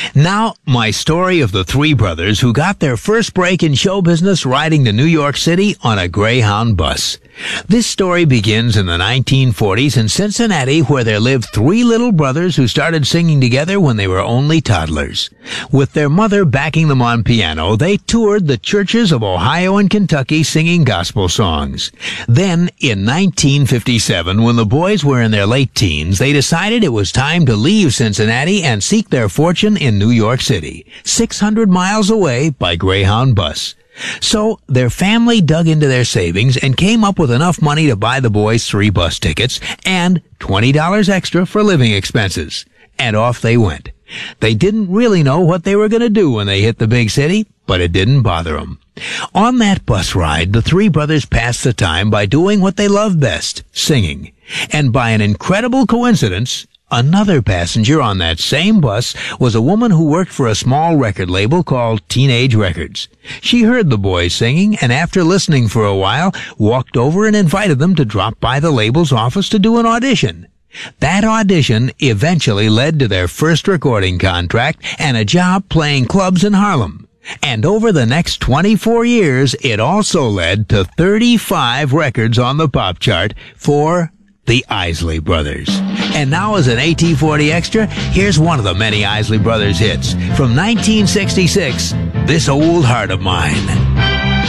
Now, my story of the three brothers who got their first break in show business riding to New York City on a Greyhound bus. This story begins in the 1940s in Cincinnati, where there lived three little brothers who started singing together when they were only toddlers. With their mother backing them on piano, they toured the churches of Ohio and Kentucky singing gospel songs. Then, in 1957, when the boys were in their late teens, they decided it was time to leave Cincinnati and seek their fortune in New York City, 600 miles away by Greyhound bus. So their family dug into their savings and came up with enough money to buy the boys 3 bus tickets and $20 extra for living expenses. And off they went. They didn't really know what they were going to do when they hit the big city, but it didn't bother them. On that bus ride, the three brothers passed the time by doing what they loved best, singing. And by an incredible coincidence, another passenger on that same bus was a woman who worked for a small record label called Teenage Records. She heard the boys singing and after listening for a while, walked over and invited them to drop by the label's office to do an audition. That audition eventually led to their first recording contract and a job playing clubs in Harlem. And over the next 24 years, it also led to 35 records on the pop chart for the Isley Brothers. And now as an AT40 Extra, here's one of the many Isley Brothers hits. From 1966, This Old Heart of Mine.